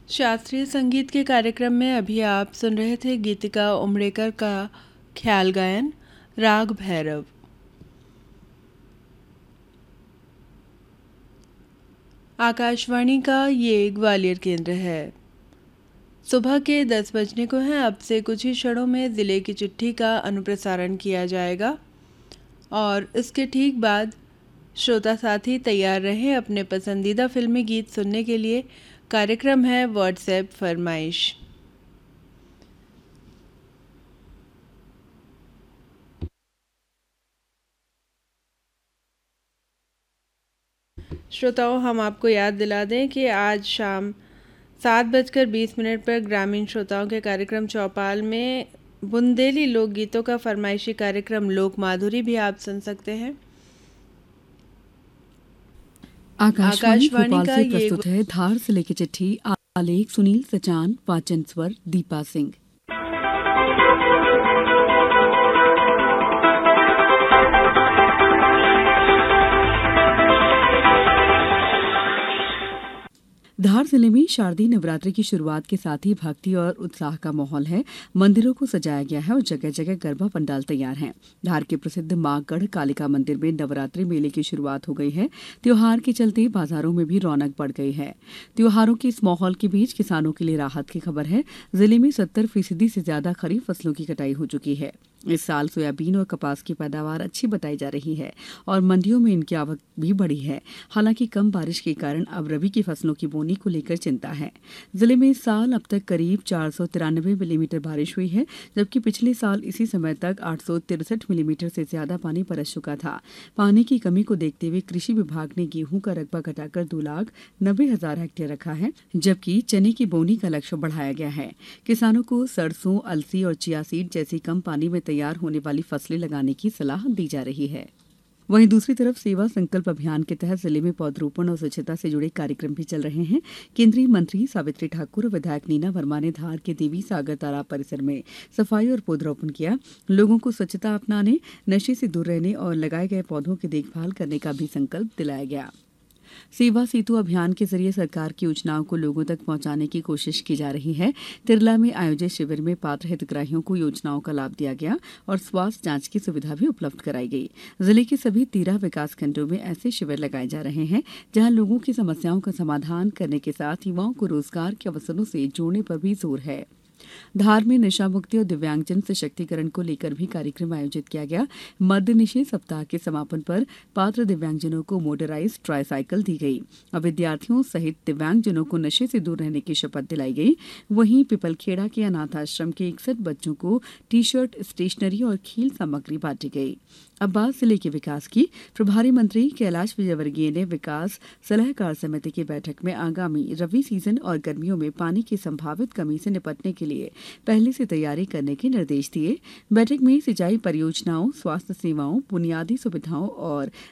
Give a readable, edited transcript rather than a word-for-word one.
शास्त्रीय संगीत के कार्यक्रम में अभी आप सुन रहे थे गीतिका उमड़ेकर का ख्याल गायन राग भैरव। आकाशवाणी का ये ग्वालियर केंद्र है। सुबह के 10 बजने को हैं। अब से कुछ ही क्षणों में ज़िले की चिट्ठी का अनुप्रसारण किया जाएगा और इसके ठीक बाद श्रोता साथी तैयार रहें अपने पसंदीदा फिल्मी गीत सुनने के लिए। कार्यक्रम है व्हाट्सएप फरमाइश। श्रोताओं, हम आपको याद दिला दें कि आज शाम 7:20 पर ग्रामीण श्रोताओं के कार्यक्रम चौपाल में बुंदेली लोकगीतों का फरमाइशी कार्यक्रम लोक माधुरी भी आप सुन सकते हैं। आकाशवाणी भोपाल से प्रस्तुत है धार जिले की चिट्ठी। आलेख सुनील सचान, वाचन स्वर दीपा सिंह। धार जिले में शारदीय नवरात्रि की शुरुआत के साथ ही भक्ति और उत्साह का माहौल है। मंदिरों को सजाया गया है और जगह जगह गरबा पंडाल तैयार हैं। धार के प्रसिद्ध मां गढ़ कालिका मंदिर में नवरात्रि मेले की शुरुआत हो गई है। त्योहार के चलते बाजारों में भी रौनक बढ़ गई है। त्योहारों के इस माहौल के बीच किसानों के लिए राहत की खबर है। जिले में 70% से ज्यादा खरीफ फसलों की कटाई हो चुकी है। इस साल सोयाबीन और कपास की पैदावार अच्छी बताई जा रही है और मंडियों में इनकी आवक भी बढ़ी है। हालांकि कम बारिश के कारण अब रबी की फसलों की बोनी को लेकर चिंता है। जिले में इस साल अब तक करीब 493 मिलीमीटर बारिश हुई है, जबकि पिछले साल इसी समय तक 863 मिलीमीटर से ज्यादा पानी बरस चुका था। पानी की कमी को देखते हुए कृषि विभाग ने गेहूं का रकबा घटाकर 2,90,000 हेक्टेयर रखा है, जबकि चने की बोनी का लक्ष्य बढ़ाया गया है। किसानों को सरसों, अलसी और चिया सीड जैसी कम पानी में तैयार होने वाली फसलें लगाने की सलाह दी जा रही है। वहीं दूसरी तरफ सेवा संकल्प अभियान के तहत जिले में पौधरोपण और स्वच्छता से जुड़े कार्यक्रम भी चल रहे हैं। केंद्रीय मंत्री सावित्री ठाकुर और विधायक नीना वर्मा ने धार के देवी सागर तालाब परिसर में सफाई और पौधरोपण किया। लोगों को स्वच्छता अपनाने, नशे से दूर रहने और लगाए गए पौधों की देखभाल करने का भी संकल्प दिलाया गया। सेवा सेतु अभियान के जरिए सरकार की योजनाओं को लोगों तक पहुंचाने की कोशिश की जा रही है। तिरला में आयोजित शिविर में पात्र हितग्राहियों को योजनाओं का लाभ दिया गया और स्वास्थ्य जांच की सुविधा भी उपलब्ध कराई गई। जिले के सभी 13 विकास खंडों में ऐसे शिविर लगाए जा रहे हैं जहां लोगों की समस्याओं का समाधान करने के साथ युवाओं को रोजगार के अवसरों से जोड़ने पर भी जोर है। धार में नशा मुक्ति और दिव्यांगजन सशक्तिकरण को लेकर भी कार्यक्रम आयोजित किया गया। मद्य निषेध सप्ताह के समापन पर पात्र दिव्यांगजनों को मोटराइज्ड ट्राईसाइकिल दी गई और विद्यार्थियों सहित दिव्यांगजनों को नशे से दूर रहने की शपथ दिलाई गई। वहीं पिपलखेड़ा के अनाथ आश्रम के 61 बच्चों को टी-शर्ट, स्टेशनरी और खेल सामग्री बांटी गई। अब बात जिले के विकास की। प्रभारी मंत्री कैलाश विजयवर्गीय ने विकास सलाहकार समिति की बैठक में आगामी रबी सीजन और गर्मियों में पानी की संभावित कमी से निपटने के लिए पहले से तैयारी करने के निर्देश दिए। बैठक में सिंचाई परियोजनाओं, स्वास्थ्य सेवाओं, बुनियादी सुविधाओं और